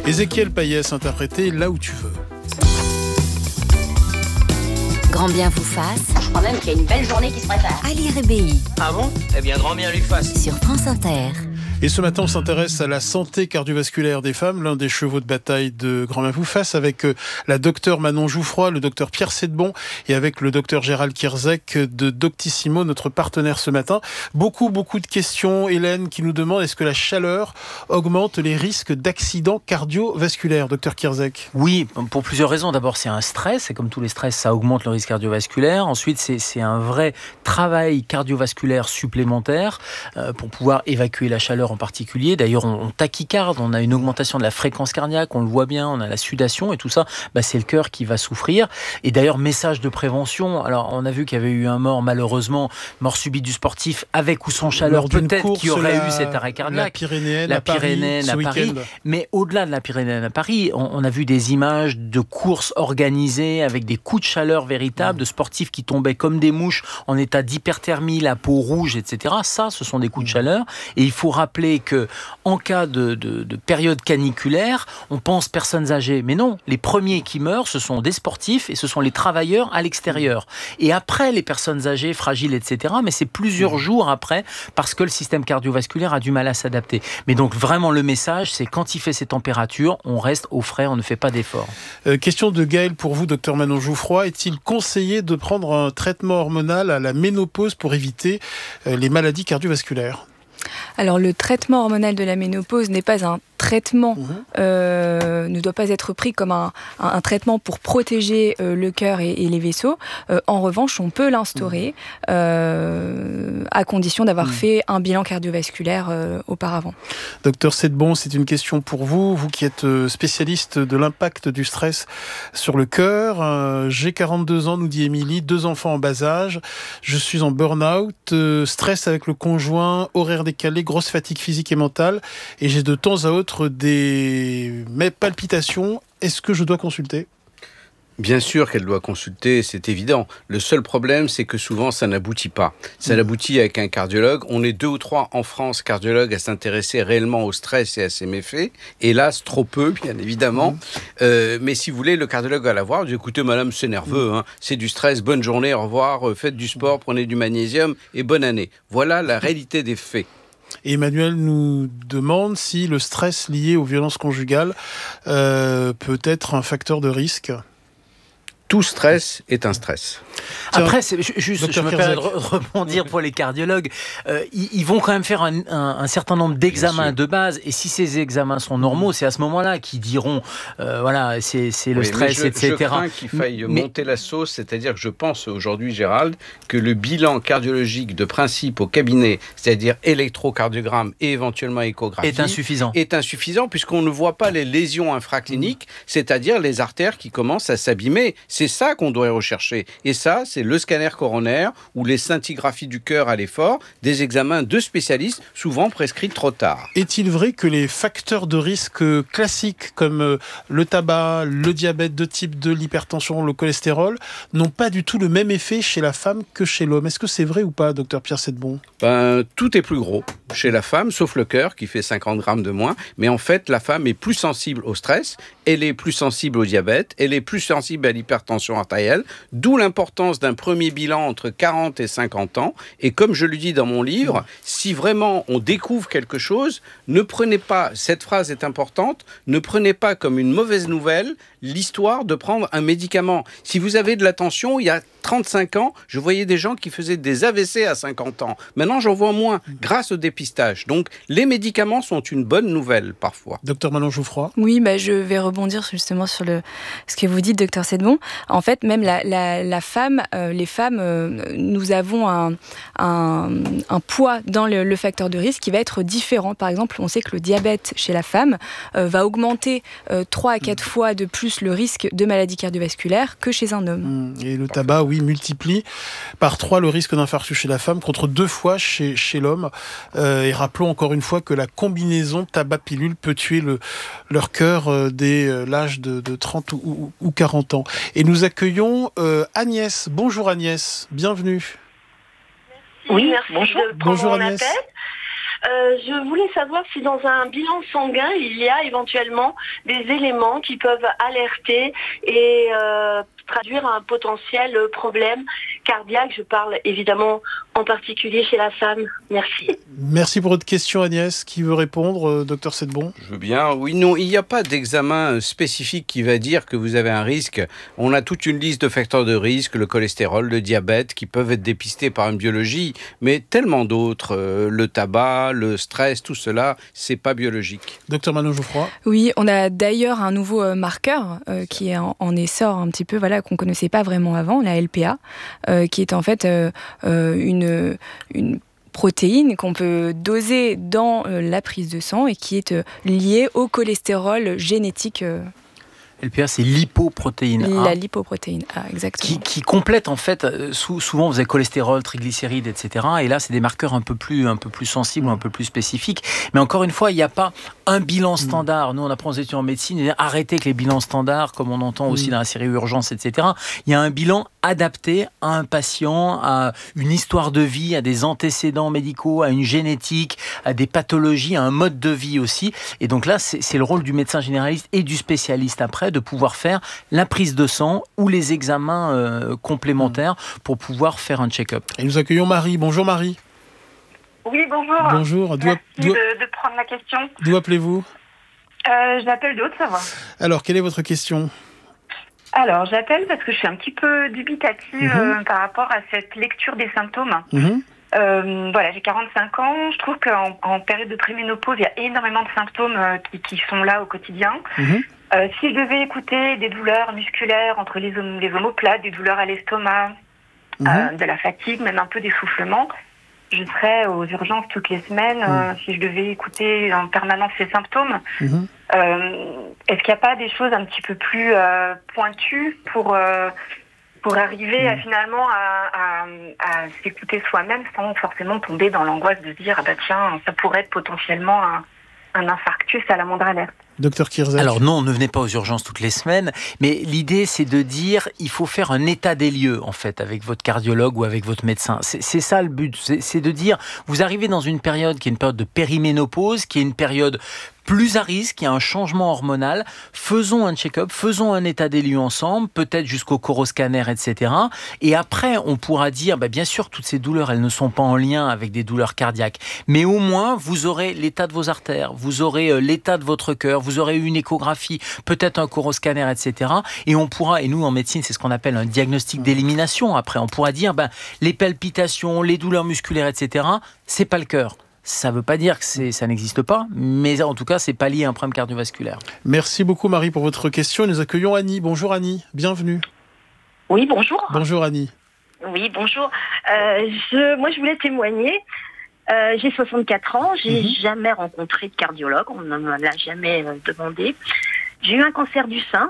Ézéchiel Payès interprété Là où tu veux. Grand bien vous fasse. Je crois même qu'il y a une belle journée qui se prépare. Ali Rébéi. Ah bon ? Eh bien, grand bien lui fasse. Sur France Inter. Et ce matin, on s'intéresse à la santé cardiovasculaire des femmes, l'un des chevaux de bataille de Grand Bien vous fasse, avec la docteure Manon Jouffroy, le docteur Pierre Sedbon et avec le docteur Gérald Kierzek de Doctissimo, notre partenaire ce matin. Beaucoup de questions. Hélène qui nous demande, est-ce que la chaleur augmente les risques d'accidents cardiovasculaires, docteur Kierzek ? Oui, pour plusieurs raisons. D'abord, c'est un stress, et comme tous les stress, ça augmente le risque cardiovasculaire. Ensuite, c'est un vrai travail cardiovasculaire supplémentaire pour pouvoir évacuer la chaleur en particulier. D'ailleurs, on tachycarde, on a une augmentation de la fréquence cardiaque, on le voit bien, on a la sudation et tout ça, c'est le cœur qui va souffrir. Et d'ailleurs, message de prévention, alors on a vu qu'il y avait eu un mort, malheureusement, mort subite du sportif avec ou sans chaleur, peut-être qu'il y aurait eu cet arrêt cardiaque. La Pyrénéenne à Paris. Mais au-delà de la Pyrénéenne à Paris, on a vu des images de courses organisées avec des coups de chaleur véritables, de sportifs qui tombaient comme des mouches en état d'hyperthermie, la peau rouge, etc. Ça, ce sont des coups de chaleur. Et il faut rappeler que en cas de période caniculaire, on pense personnes âgées. Mais non, les premiers qui meurent, ce sont des sportifs et ce sont les travailleurs à l'extérieur. Et après, les personnes âgées, fragiles, etc. Mais c'est plusieurs jours après parce que le système cardiovasculaire a du mal à s'adapter. Mais donc vraiment le message, c'est quand il fait ces températures, on reste au frais, on ne fait pas d'efforts. Question de Gaël pour vous, docteur Manon Jouffroy. Est-il conseillé de prendre un traitement hormonal à la ménopause pour éviter les maladies cardiovasculaires ? Alors le traitement hormonal de la ménopause n'est pas un traitement, ne doit pas être pris comme un traitement pour protéger le cœur et les vaisseaux. En revanche, on peut l'instaurer à condition d'avoir fait un bilan cardiovasculaire auparavant. Docteur Sedbon, c'est une question pour vous, vous qui êtes spécialiste de l'impact du stress sur le cœur. J'ai 42 ans, nous dit Émilie, 2 enfants en bas âge, je suis en burn-out, stress avec le conjoint, horaire décalé, grosse fatigue physique et mentale, et j'ai de temps à autre des palpitations. Est-ce que je dois consulter ? Bien sûr qu'elle doit consulter, c'est évident. Le seul problème, c'est que souvent, ça n'aboutit pas. Ça n'aboutit avec un cardiologue. On est 2 ou 3 en France, cardiologues, à s'intéresser réellement au stress et à ses méfaits. Hélas, trop peu, bien évidemment. Mais si vous voulez, le cardiologue va la voir. Il dit, écoutez, madame, c'est nerveux. C'est du stress, bonne journée, au revoir. Faites du sport, prenez du magnésium et bonne année. Voilà la réalité des faits. Et Emmanuel nous demande si le stress lié aux violences conjugales peut être un facteur de risque. Tout stress est un stress. Après, je me permets de rebondir pour les cardiologues. Ils vont quand même faire un certain nombre d'examens de base. Et si ces examens sont normaux, c'est à ce moment-là qu'ils diront, voilà, c'est le stress, etc. Je crains qu'il faille monter la sauce. C'est-à-dire que je pense aujourd'hui, Gérald, que le bilan cardiologique de principe au cabinet, c'est-à-dire électrocardiogramme et éventuellement échographie, est insuffisant puisqu'on ne voit pas les lésions infracliniques, c'est-à-dire les artères qui commencent à s'abîmer. C'est ça qu'on doit rechercher. Et ça, c'est le scanner coronaire ou les scintigraphies du cœur à l'effort, des examens de spécialistes, souvent prescrits trop tard. Est-il vrai que les facteurs de risque classiques comme le tabac, le diabète de type 2, l'hypertension, le cholestérol, n'ont pas du tout le même effet chez la femme que chez l'homme ? Est-ce que c'est vrai ou pas, docteur Pierre Sedbon ? Tout est plus gros chez la femme, sauf le cœur qui fait 50 grammes de moins. Mais en fait, la femme est plus sensible au stress, elle est plus sensible au diabète, elle est plus sensible à l'hypertension artérielle, d'où l'importance d'un premier bilan entre 40 et 50 ans. Et comme je le dis dans mon livre, si vraiment on découvre quelque chose, ne prenez pas, cette phrase est importante, ne prenez pas comme une mauvaise nouvelle l'histoire de prendre un médicament. Si vous avez de la tension, il y a 35 ans, je voyais des gens qui faisaient des AVC à 50 ans. Maintenant, j'en vois moins grâce au dépistage. Donc, les médicaments sont une bonne nouvelle parfois. Docteur Manon Jouffroy ? Oui, je vais rebondir justement sur ce que vous dites, docteur Sedbon. En fait, même la femme, les femmes, nous avons un poids dans le facteur de risque qui va être différent. Par exemple, on sait que le diabète chez la femme va augmenter 3 à 4 fois de plus le risque de maladie cardiovasculaire que chez un homme. Et le tabac, oui, multiplie par 3 le risque d'infarctus chez la femme contre 2 fois chez l'homme. Et rappelons encore une fois que la combinaison tabac-pilule peut tuer leur cœur dès l'âge de 30 ou 40 ans. Et nous accueillons Agnès. Bonjour Agnès, bienvenue. Oui, merci. Bonjour Agnès. Je voulais savoir si dans un bilan sanguin, il y a éventuellement des éléments qui peuvent alerter et traduire un potentiel problème cardiaque. Je parle évidemment en particulier chez la femme. Merci. Merci pour votre question, Agnès. Qui veut répondre, docteur Sedbon? Je veux bien. Oui, non, il n'y a pas d'examen spécifique qui va dire que vous avez un risque. On a toute une liste de facteurs de risque, le cholestérol, le diabète, qui peuvent être dépistés par une biologie, mais tellement d'autres. Le tabac, le stress, tout cela, c'est pas biologique. Docteur Manon Geoffroy? Oui, on a d'ailleurs un nouveau marqueur qui est en essor un petit peu, qu'on ne connaissait pas vraiment avant, la LPA, qui est en fait une protéine qu'on peut doser dans la prise de sang et qui est liée au cholestérol génétique. LPA, c'est lipoprotéine A. La lipoprotéine A, exactement. Qui complète en fait, souvent vous avez cholestérol, triglycérides, etc. Et là, c'est des marqueurs un peu plus sensibles, un peu plus spécifiques. Mais encore une fois, il n'y a pas un bilan standard. Nous, on apprend aux étudiants en médecine, arrêtez avec les bilans standards, comme on entend aussi dans la série Urgence, etc. Il y a un bilan adapté à un patient, à une histoire de vie, à des antécédents médicaux, à une génétique, à des pathologies, à un mode de vie aussi. Et donc là, c'est le rôle du médecin généraliste et du spécialiste après de pouvoir faire la prise de sang ou les examens complémentaires pour pouvoir faire un check-up. Et nous accueillons Marie. Bonjour Marie. Oui, bonjour. Bonjour. Merci de prendre la question. D'où appelez-vous? Je m'appelle de Haute-Savoie. Alors, quelle est votre question? Alors, j'appelle parce que je suis un petit peu dubitative par rapport à cette lecture des symptômes. Voilà, j'ai 45 ans. Je trouve qu'en période de préménopause, il y a énormément de symptômes qui sont là au quotidien. Si je devais écouter des douleurs musculaires entre les omoplates, des douleurs à l'estomac, de la fatigue, même un peu d'essoufflement, je serais aux urgences toutes les semaines si je devais écouter en permanence ces symptômes. Est-ce qu'il n'y a pas des choses un petit peu plus pointues pour arriver finalement à s'écouter soi-même sans forcément tomber dans l'angoisse de se dire tiens, ça pourrait être potentiellement un infarctus à la moindre alerte? Docteur Kirzac. Alors non, ne venez pas aux urgences toutes les semaines, mais l'idée c'est de dire il faut faire un état des lieux en fait avec votre cardiologue ou avec votre médecin. C'est ça le but, c'est de dire vous arrivez dans une période qui est une période de périménopause, qui est une période plus à risque, il y a un changement hormonal, faisons un check-up, faisons un état des lieux ensemble, peut-être jusqu'au coroscanner, etc. Et après, on pourra dire, bien sûr, toutes ces douleurs, elles ne sont pas en lien avec des douleurs cardiaques, mais au moins, vous aurez l'état de vos artères, vous aurez l'état de votre cœur, vous aurez une échographie, peut-être un coroscanner, etc. Et on pourra, et nous, en médecine, c'est ce qu'on appelle un diagnostic d'élimination. Après, on pourra dire, les palpitations, les douleurs musculaires, etc., c'est pas le cœur. Ça ne veut pas dire que ça n'existe pas, mais en tout cas, c'est pas lié à un problème cardiovasculaire. Merci beaucoup Marie pour votre question. Nous accueillons Annie. Bonjour Annie, bienvenue. Oui, bonjour. Bonjour Annie. Oui, bonjour. Moi, je voulais témoigner. J'ai 64 ans, j'ai jamais rencontré de cardiologue, on ne me l'a jamais demandé. J'ai eu un cancer du sein.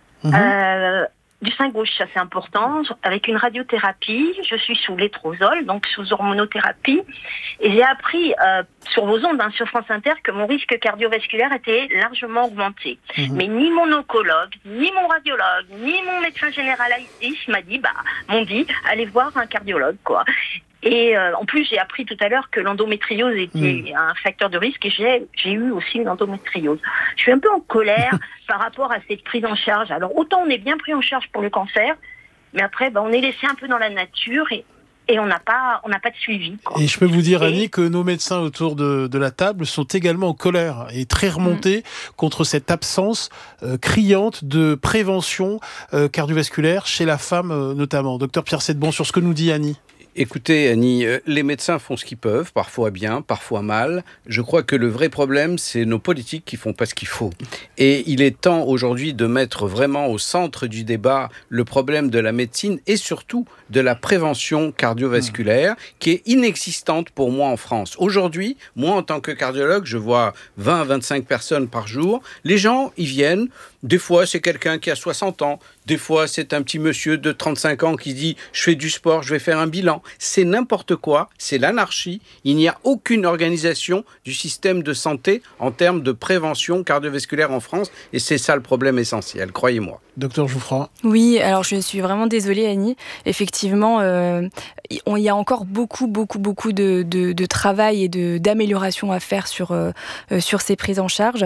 Du sein gauche, ça c'est important, avec une radiothérapie, je suis sous létrozole, donc sous hormonothérapie, et j'ai appris sur vos ondes, sur France Inter, que mon risque cardiovasculaire était largement augmenté. Mais ni mon oncologue, ni mon radiologue, ni mon médecin généraliste m'ont dit, allez voir un cardiologue, quoi. Et en plus, j'ai appris tout à l'heure que l'endométriose était un facteur de risque et j'ai eu aussi une endométriose. Je suis un peu en colère par rapport à cette prise en charge. Alors, autant on est bien pris en charge pour le cancer, mais après, on est laissé un peu dans la nature et on n'a pas de suivi, quoi. Et je peux vous dire, Annie, que nos médecins autour de la table sont également en colère et très remontés contre cette absence criante de prévention cardiovasculaire chez la femme notamment. Docteur Pierre Sedbon, sur ce que nous dit Annie. Écoutez, Annie, les médecins font ce qu'ils peuvent, parfois bien, parfois mal. Je crois que le vrai problème, c'est nos politiques qui font pas ce qu'il faut. Et il est temps aujourd'hui de mettre vraiment au centre du débat le problème de la médecine et surtout de la prévention cardiovasculaire qui est inexistante pour moi en France. Aujourd'hui, moi en tant que cardiologue, je vois 20 à 25 personnes par jour. Les gens, ils viennent Des fois, c'est quelqu'un qui a 60 ans. Des fois, c'est un petit monsieur de 35 ans qui dit « je fais du sport, je vais faire un bilan ». C'est n'importe quoi, c'est l'anarchie. Il n'y a aucune organisation du système de santé en termes de prévention cardiovasculaire en France. Et c'est ça le problème essentiel, croyez-moi. Docteur Jouffroy. Oui, alors je suis vraiment désolée, Annie. Effectivement, il y a encore beaucoup de travail et d'amélioration à faire sur ces prises en charge.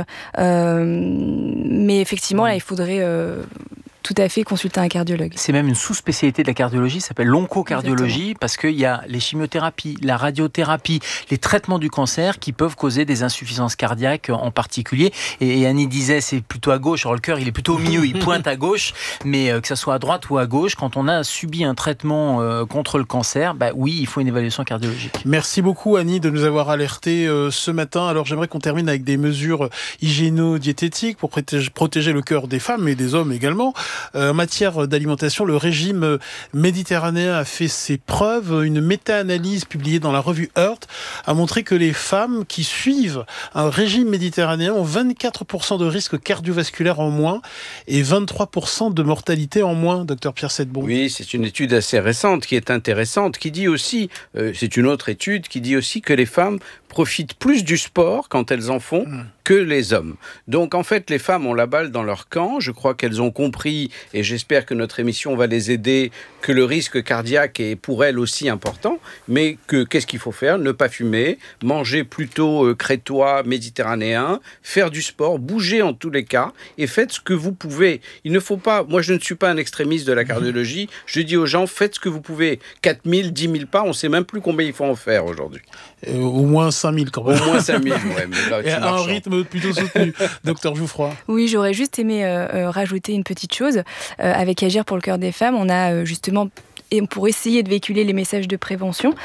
Mais effectivement, là, il faudrait tout à fait consulter un cardiologue. C'est même une sous-spécialité de la cardiologie, ça s'appelle l'oncocardiologie, parce qu'il y a les chimiothérapies, la radiothérapie, les traitements du cancer qui peuvent causer des insuffisances cardiaques en particulier. Et Annie disait, c'est plutôt à gauche, alors le cœur, il est plutôt au milieu, il pointe à gauche, mais que ça soit à droite ou à gauche, quand on a subi un traitement contre le cancer, oui, il faut une évaluation cardiologique. Merci beaucoup, Annie, de nous avoir alertés ce matin. Alors, j'aimerais qu'on termine avec des mesures hygiéno-diététiques pour protéger le cœur des femmes et des hommes également. En matière d'alimentation, le régime méditerranéen a fait ses preuves. Une méta-analyse publiée dans la revue Heart a montré que les femmes qui suivent un régime méditerranéen ont 24% de risque cardiovasculaire en moins et 23% de mortalité en moins, docteur Pierre Sedbon. Oui, c'est une étude assez récente qui est intéressante, qui dit aussi, c'est une autre étude, qui dit aussi que les femmes profitent plus du sport quand elles en font que les hommes. Donc en fait, les femmes ont la balle dans leur camp. Je crois qu'elles ont compris, et j'espère que notre émission va les aider, que le risque cardiaque est pour elles aussi important, mais qu'est-ce qu'il faut faire ? Ne pas fumer, manger plutôt crétois, méditerranéen, faire du sport, bouger en tous les cas, et faites ce que vous pouvez. Il ne faut pas, moi je ne suis pas un extrémiste de la cardiologie, je dis aux gens, faites ce que vous pouvez. 4 000, 10 000 pas, on ne sait même plus combien il faut en faire aujourd'hui. Au moins 5 000 quand même. Au moins 5 000, ouais, mais là, et à un rythme plutôt soutenu. Docteur Jouffroy. Oui, j'aurais juste aimé rajouter une petite chose. Avec Agir pour le cœur des femmes, on a justement, et pour essayer de véhiculer les messages de prévention,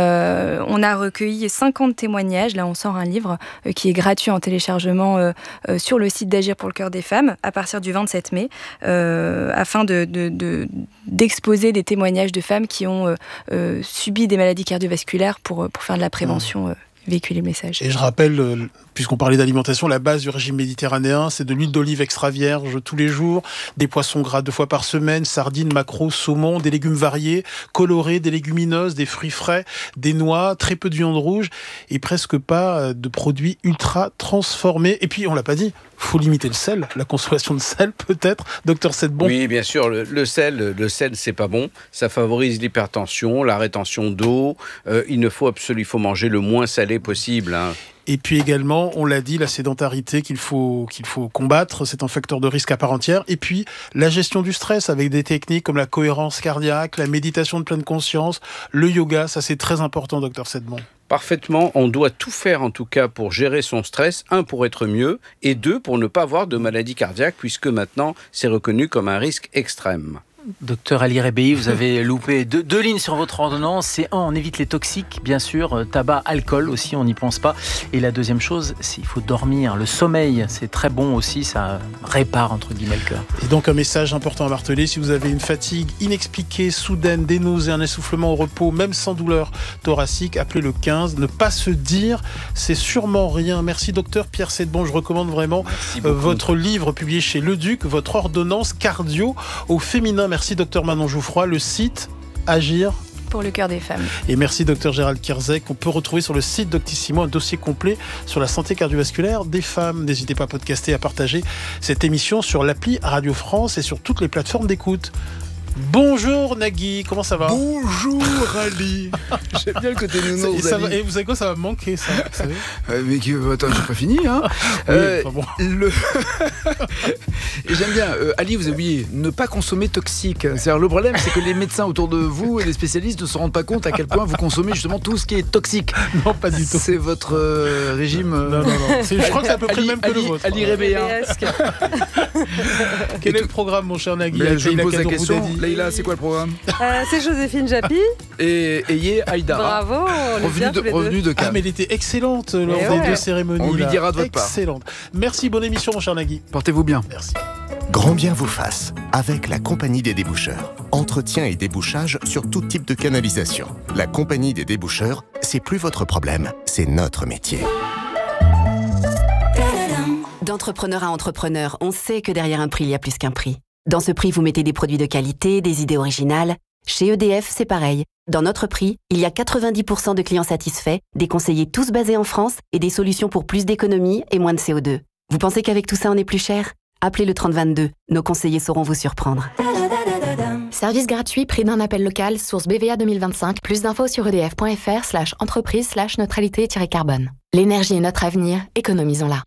on a recueilli 50 témoignages. Là, on sort un livre qui est gratuit en téléchargement sur le site d'Agir pour le cœur des femmes à partir du 27 mai, afin d'exposer des témoignages de femmes qui ont subi des maladies cardiovasculaires pour faire de la prévention. Véhiculer le message. Et je rappelle, puisqu'on parlait d'alimentation, la base du régime méditerranéen, c'est de l'huile d'olive extra vierge tous les jours, des poissons gras 2 fois par semaine, sardines, maquereaux, saumon, des légumes variés, colorés, des légumineuses, des fruits frais, des noix, très peu de viande rouge et presque pas de produits ultra transformés. Et puis, on l'a pas dit, faut limiter le sel, la consommation de sel peut-être, docteur Sedbon. Oui, bien sûr, le sel, c'est pas bon. Ça favorise l'hypertension, la rétention d'eau. Il faut manger le moins salé possible. Et puis également, on l'a dit, la sédentarité qu'il faut combattre, c'est un facteur de risque à part entière. Et puis, la gestion du stress avec des techniques comme la cohérence cardiaque, la méditation de pleine conscience, le yoga, ça c'est très important, docteur Sedbon. Parfaitement, on doit tout faire en tout cas pour gérer son stress, 1 pour être mieux et 2 pour ne pas avoir de maladie cardiaque puisque maintenant c'est reconnu comme un risque extrême. Docteur Ali Rebéi, vous avez loupé deux lignes sur votre ordonnance. C'est 1, on évite les toxiques, bien sûr, tabac, alcool aussi, on n'y pense pas. Et la deuxième chose, c'est qu'il faut dormir. Le sommeil, c'est très bon aussi, ça répare entre guillemets le cœur. Et donc un message important à marteler, si vous avez une fatigue inexpliquée, soudaine, des nausées, un essoufflement au repos, même sans douleur thoracique, appelez le 15. Ne pas se dire, c'est sûrement rien. Merci docteur Pierre Sedbon, je recommande vraiment votre livre publié chez Le Duc, votre ordonnance cardio au féminin. Merci docteur Manon Jouffroy, le site Agir pour le cœur des femmes. Et merci docteur Gérald Kierzek. On peut retrouver sur le site Doctissimo un dossier complet sur la santé cardiovasculaire des femmes. N'hésitez pas à podcaster et à partager cette émission sur l'appli Radio France et sur toutes les plateformes d'écoute. Bonjour Nagui, comment ça va ? Bonjour Ali. J'aime bien le côté nounours. Et vous savez quoi, ça va me manquer ça, vous savez mais attends, j'ai pas fini hein. Oui, bon. Et j'aime bien Ali, vous avez oublié, ne pas consommer toxique. C'est-à-dire, le problème, c'est que les médecins autour de vous et les spécialistes ne se rendent pas compte à quel point vous consommez justement tout ce qui est toxique. Non, pas du tout. C'est votre régime. Non. Je crois que c'est à peu près le même que le vôtre. Ali Rebéi. Quel est le programme, mon cher Nagui ? Je me pose la question. Leïla, c'est quoi le programme ? C'est Joséphine Japy. Et Yé Haïdara. Bravo, on est bien tous les deux. Revenu de Cannes. Ah, mais elle était excellente lors des 2 cérémonies. On lui dira de votre part. Excellente. Merci, bonne émission, mon cher Nagui. Portez-vous bien. Merci. Grand bien vous fasse, avec la Compagnie des déboucheurs. Entretien et débouchage sur tout type de canalisation. La Compagnie des déboucheurs, c'est plus votre problème, c'est notre métier. D'entrepreneur à entrepreneur, on sait que derrière un prix, il y a plus qu'un prix. Dans ce prix, vous mettez des produits de qualité, des idées originales. Chez EDF, c'est pareil. Dans notre prix, il y a 90% de clients satisfaits, des conseillers tous basés en France et des solutions pour plus d'économie et moins de CO2. Vous pensez qu'avec tout ça, on est plus cher ? Appelez le 3022. Nos conseillers sauront vous surprendre. Service gratuit, prix d'un appel local, source BVA 2025. Plus d'infos sur edf.fr/entreprise/neutralité-carbone. L'énergie est notre avenir, économisons-la.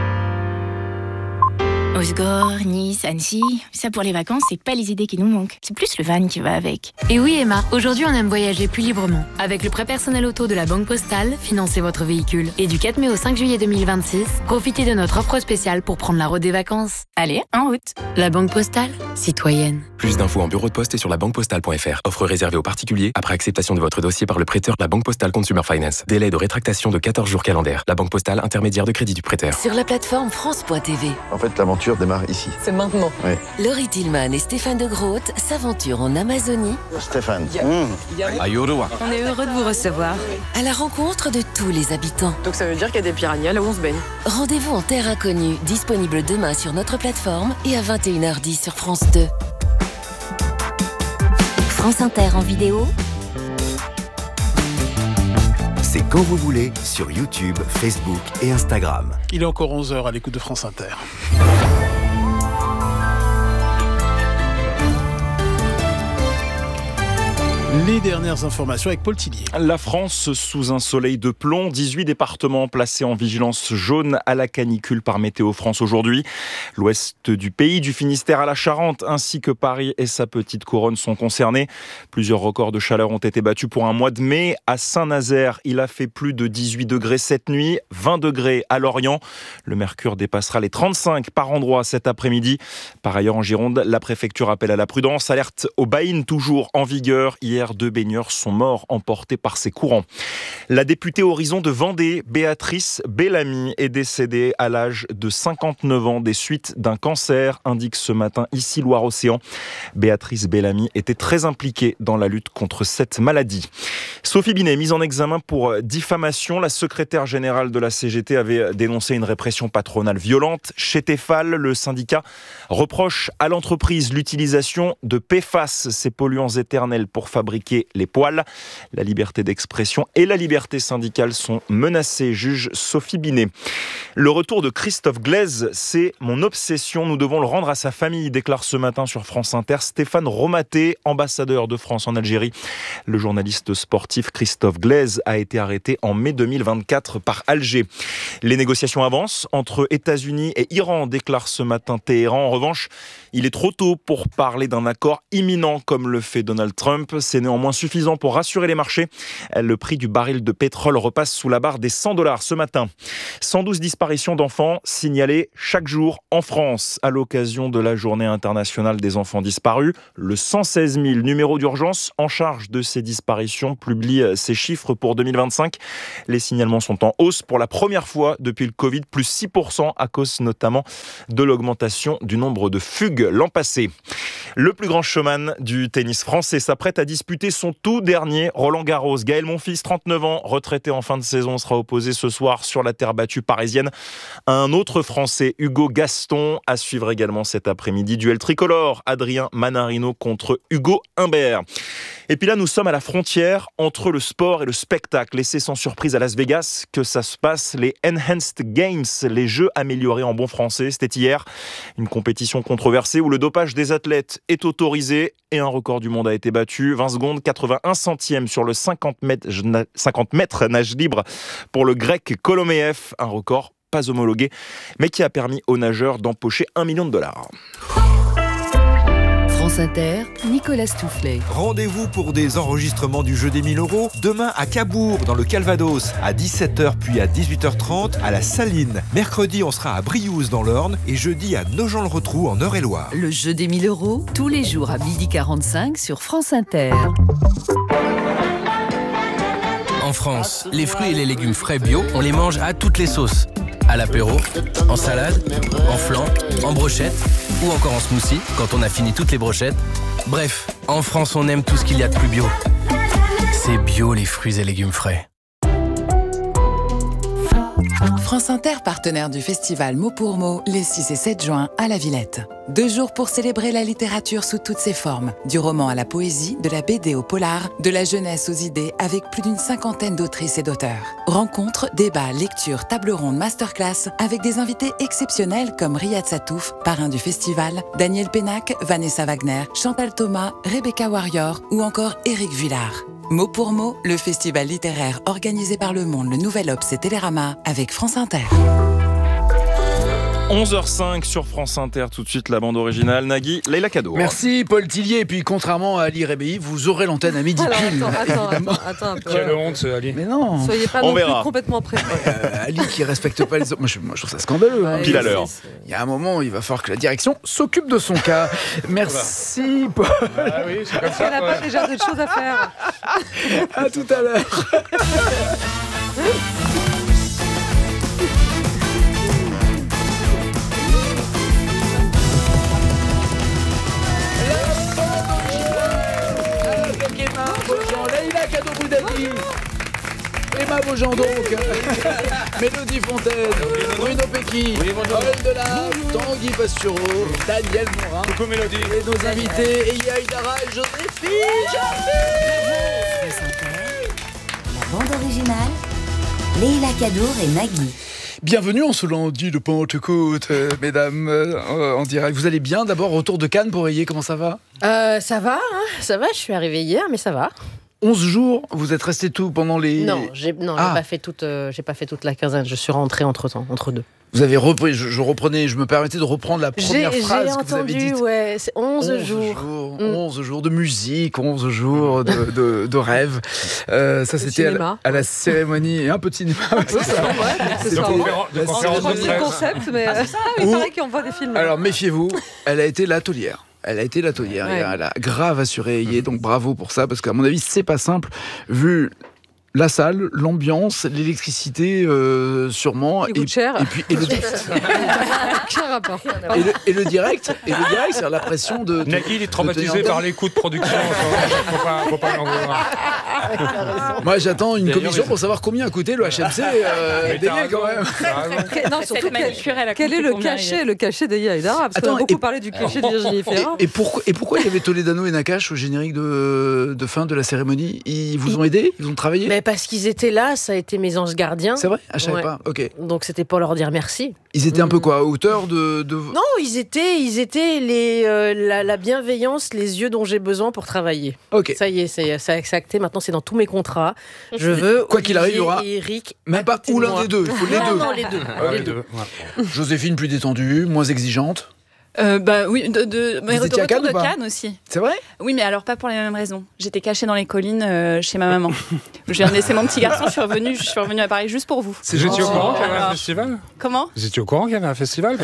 Osgore, Nice, Annecy, ça pour les vacances, c'est pas les idées qui nous manquent. C'est plus le van qui va avec. Et oui Emma, aujourd'hui on aime voyager plus librement. Avec le prêt personnel auto de la Banque Postale, financez votre véhicule. Et du 4 mai au 5 juillet 2026, profitez de notre offre spéciale pour prendre la route des vacances. Allez, en route. La Banque Postale, citoyenne. Plus d'infos en bureau de poste et sur labanquepostale.fr. Offre réservée aux particuliers après acceptation de votre dossier par le prêteur La Banque Postale Consumer Finance. Délai de rétractation de 14 jours calendaires. La Banque Postale, intermédiaire de crédit du prêteur. Sur la plateforme France.tv. En fait, l'aventure démarre ici. C'est maintenant. Oui. Laurie Tillman et Stéphane de Groot s'aventurent en Amazonie. Stéphane. On est heureux de vous recevoir. À la rencontre de tous les habitants. Donc ça veut dire qu'il y a des piranhas là où on se baigne. Rendez-vous en terre inconnue, disponible demain sur notre plateforme et à 21h10 sur France 2. France Inter en vidéo. C'est quand vous voulez sur YouTube, Facebook et Instagram. Il est encore 11h à l'écoute de France Inter. Les dernières informations avec Paul Tillier. La France sous un soleil de plomb, 18 départements placés en vigilance jaune à la canicule par Météo France aujourd'hui. L'ouest du pays, du Finistère à la Charente, ainsi que Paris et sa petite couronne sont concernés. Plusieurs records de chaleur ont été battus pour un mois de mai. À Saint-Nazaire, il a fait plus de 18 degrés cette nuit, 20 degrés à Lorient. Le mercure dépassera les 35 par endroit cet après-midi. Par ailleurs, en Gironde, la préfecture appelle à la prudence. Alerte au baïne toujours en vigueur. Hier, 2 baigneurs sont morts emportés par ces courants. La députée Horizon de Vendée, Béatrice Bellamy, est décédée à l'âge de 59 ans des suites d'un cancer, indique ce matin ici Loire-Océan. Béatrice Bellamy était très impliquée dans la lutte contre cette maladie. Sophie Binet, mise en examen pour diffamation. La secrétaire générale de la CGT avait dénoncé une répression patronale violente. Chez Tefal, le syndicat reproche à l'entreprise l'utilisation de PFAS, ces polluants éternels, pour fabriquer les poêles. La liberté d'expression et la liberté syndicale sont menacées, juge Sophie Binet. Le retour de Christophe Glaise, c'est mon obsession. Nous devons le rendre à sa famille, déclare ce matin sur France Inter Stéphane Romaté, ambassadeur de France en Algérie. Le journaliste sportif Christophe Glaise a été arrêté en mai 2024 par Alger. Les négociations avancent entre États-Unis et Iran, déclare ce matin Téhéran. En revanche, il est trop tôt pour parler d'un accord imminent comme le fait Donald Trump. C'est néanmoins suffisant pour rassurer les marchés. Le prix du baril de pétrole repasse sous la barre des $100 ce matin. 112 disparitions d'enfants signalées chaque jour en France à l'occasion de la Journée internationale des enfants disparus. Le 116 000 numéro d'urgence en charge de ces disparitions publie ces chiffres pour 2025. Les signalements sont en hausse pour la première fois depuis le Covid, plus 6% à cause notamment de l'augmentation du nombre de fugues l'an passé. Le plus grand showman du tennis français s'apprête à disputer son tout dernier Roland-Garros. Gaël Monfils, 39 ans, retraité en fin de saison, sera opposé ce soir sur la terre battue parisienne à un autre Français, Hugo Gaston. À suivre également cet après-midi, duel tricolore, Adrien Manarino contre Hugo Humbert. Et puis là, nous sommes à la frontière entre le sport et le spectacle. Laissez sans surprise à Las Vegas que ça se passe, les Enhanced Games, les Jeux améliorés en bon français. C'était hier, une compétition controversée où le dopage des athlètes est autorisé et un record du monde a été battu. 20 secondes, 81 centièmes sur le 50 mètres nage libre pour le grec Kolomeev. Un record pas homologué, mais qui a permis aux nageurs d'empocher $1 million. France Inter, Nicolas Stoufflet. Rendez-vous pour des enregistrements du jeu des 1000 € demain à Cabourg, dans le Calvados, à 17h puis à 18h30 à la Saline. Mercredi, on sera à Briouze dans l'Orne et jeudi à Nogent-le-Rotrou en Eure-et-Loire. Le jeu des 1000 €, tous les jours à 12h45 sur France Inter. En France, les fruits et les légumes frais bio, on les mange à toutes les sauces. À l'apéro, en salade, en flan, en brochette ou encore en smoothie quand on a fini toutes les brochettes. Bref, en France, on aime tout ce qu'il y a de plus bio. C'est bio les fruits et légumes frais. France Inter, partenaire du festival Mots pour Mots, les 6 et 7 juin à la Villette. 2 jours pour célébrer la littérature sous toutes ses formes, du roman à la poésie, de la BD au polar, de la jeunesse aux idées, avec plus d'une 50aine d'autrices et d'auteurs. Rencontres, débats, lectures, tables rondes, masterclass, avec des invités exceptionnels comme Riyad Satouf, parrain du festival, Daniel Pénac, Vanessa Wagner, Chantal Thomas, Rebecca Warrior ou encore Éric Vuillard. Mot pour mot, le festival littéraire organisé par Le Monde, Le Nouvel Obs et Télérama avec France Inter. 11h05 sur France Inter, tout de suite la bande originale. Nagui, Leïla Kadour. Merci Paul Tillier. Et puis contrairement à Ali Rebéi, vous aurez l'antenne à midi pile. Attends un peu. Quelle honte, Ali. Mais non. Soyez pas non plus complètement prêt. Ali qui respecte pas les autres. Moi je trouve ça scandaleux. Hein. Pile à l'heure. Il y a un moment, il va falloir que la direction s'occupe de son cas. Merci Paul. Ah oui, c'est comme ça. Elle n'a pas déjà d'autres choses à faire. À tout à l'heure. Leïla Kadou-Boudadi, Emma Beaujean donc, Mélodie Fontaine, Bruno Pecky, Paul Delave, Tanguy Pastureau, Daniel Morin, coucou Mélodie, et nos invités Eya Idara et Joséphine La bande originale, Leïla Kadour et Nagui. Bienvenue en ce lundi de Pentecôte, mesdames, en direct. Vous allez bien? D'abord, retour de Cannes pour Ayé, comment ça va? Ça va, je suis arrivée hier, mais ça va. 11 jours, vous êtes resté tout pendant les... Non, j'ai pas fait toute la quinzaine, je suis rentrée entre-temps, entre deux. Vous avez repris, je me permettais de reprendre la première phrase que vous avez dite. Ouais, c'est 11 jours. 11 jours de musique, 11 jours de rêve. Ça, c'était à la cérémonie, et un peu de cinéma. C'est ça. C'est un concept, mais il paraît qu'on voit des films. Alors, méfiez-vous, elle a été l'atelière. Elle a grave assuré Ayé, donc bravo pour ça, parce qu'à mon avis, c'est pas simple, vu la salle, l'ambiance, l'électricité, sûrement. Qui coûte cher. Et le Quel rapport. Et le direct, c'est la pression de... Nagui, il est traumatisé par les coûts de production. Faut pas l'en vouloir. Moi, j'attends une commission pour savoir combien a coûté le HMC d'Ayé, quand même. Non, surtout, quel est le cachet d'Eya Idara? Parce qu'on a beaucoup parlé du cachet de Virginie Ferrand. Et pourquoi il y avait Toledano et Nakache au générique de fin de la cérémonie? Ils vous ont aidé? Ils ont travaillé? Mais parce qu'ils étaient là, ça a été mes anges gardiens. C'est vrai? Je savais pas. Ok. Donc c'était pour leur dire merci. Ils étaient un peu quoi, à hauteur de... Non, ils étaient la bienveillance, les yeux dont j'ai besoin pour travailler. Ok. Ça y est, c'est acté. Maintenant, c'est dans tous mes contrats. Je veux. Quoi qu'il arrive, il y aura. Eric, même pas ou l'un des deux. Il faut les deux. Non, les deux. Les deux. Joséphine plus détendue, moins exigeante. Oui, mais Vous étiez à Cannes retour ou de pas? Cannes aussi. C'est vrai? Oui, mais alors pas pour les mêmes raisons. J'étais cachée dans les collines chez ma maman. Je viens de laisser mon petit garçon, je suis revenue à Paris juste pour vous. Vous étiez au courant qu'il y avait un festival? Comment? Vous étiez au courant qu'il y avait un festival?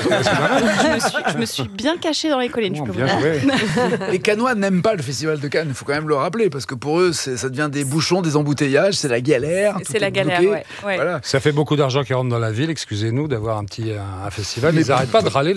Je me suis bien cachée dans les collines. Je peux bien vous dire. joué. Les Cannois n'aiment pas le festival de Cannes, il faut quand même le rappeler, parce que pour eux, ça devient des bouchons, des embouteillages, c'est la galère. C'est la galère, ouais. Voilà. Ça fait beaucoup d'argent qui rentre dans la ville, excusez-nous d'avoir un festival. Ils n'arrêtent pas de râler